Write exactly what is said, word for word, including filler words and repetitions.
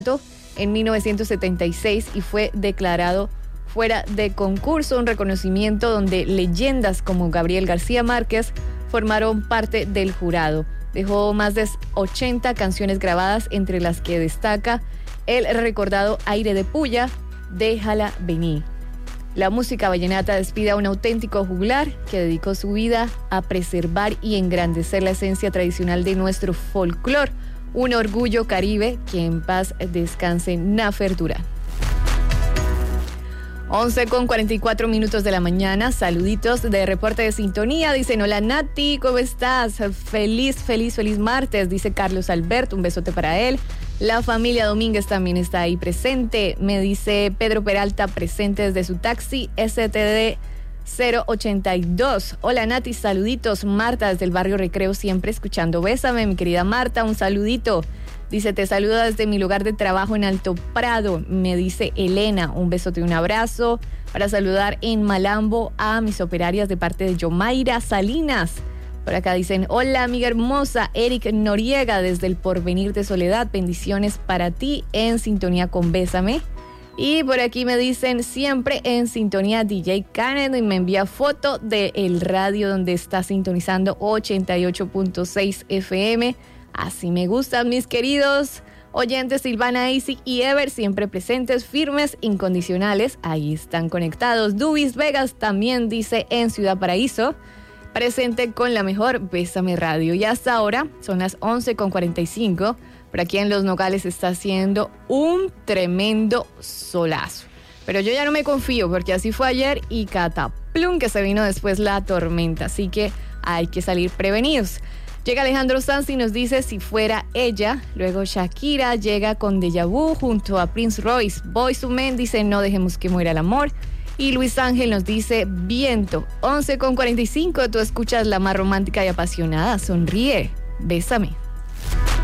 en mil novecientos setenta y seis y fue declarado fuera de concurso, un reconocimiento donde leyendas como Gabriel García Márquez formaron parte del jurado. Dejó más de ochenta canciones grabadas, entre las que destaca el recordado Aire de Puya, Déjala venir. La música vallenata despide a un auténtico juglar que dedicó su vida a preservar y engrandecer la esencia tradicional de nuestro folclore. Un orgullo caribe, que en paz descanse Nafer Durán. once con cuarenta y cuatro minutos de la mañana, saluditos de reporte de sintonía, dicen: hola Nati, ¿cómo estás? Feliz, feliz, feliz martes, dice Carlos Alberto, un besote para él. La familia Domínguez también está ahí presente, me dice Pedro Peralta, presente desde su taxi S T D cero ochenta y dos. Hola Nati, saluditos. Marta desde el barrio Recreo, siempre escuchando. Bésame, mi querida Marta, un saludito. Dice: te saluda desde mi lugar de trabajo en Alto Prado. Me dice Elena, un besote y un abrazo. Para saludar en Malambo a mis operarias de parte de Yomaira Salinas. Por acá dicen: hola amiga hermosa, Eric Noriega desde el Porvenir de Soledad. Bendiciones para ti, en sintonía con Bésame. Y por aquí me dicen: siempre en sintonía D J Karen, y me envía foto del radio donde está sintonizando ochenta y ocho punto seis F M. Así me gustan, mis queridos oyentes. Silvana, Easy y Ever, siempre presentes, firmes, incondicionales. Ahí están conectados. Dubis Vegas también dice en Ciudad Paraíso, presente con la mejor Bésame Radio. Y hasta ahora son las once con cuarenta y cinco. Por aquí en Los Nogales está haciendo un tremendo solazo. Pero yo ya no me confío, porque así fue ayer y cataplum que se vino después la tormenta. Así que hay que salir prevenidos. Llega Alejandro Sanz y nos dice Si fuera ella. Luego Shakira llega con Deja Vu junto a Prince Royce. Boyz two Men dice No dejemos que muera el amor. Y Luis Ángel nos dice Viento. once con cuarenta y cinco, tú escuchas la más romántica y apasionada. Sonríe, bésame.